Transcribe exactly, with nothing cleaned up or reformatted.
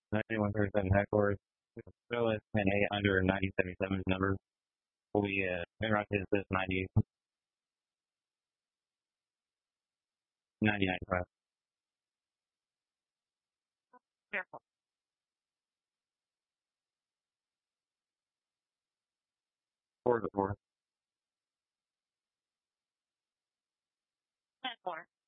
ninety-one thirty-seven headquarters. Show us ten eight under ninety seventy-seven's number. Will be uh, en route to this ninety ninety ninety-five. Careful. Four to four. ten four.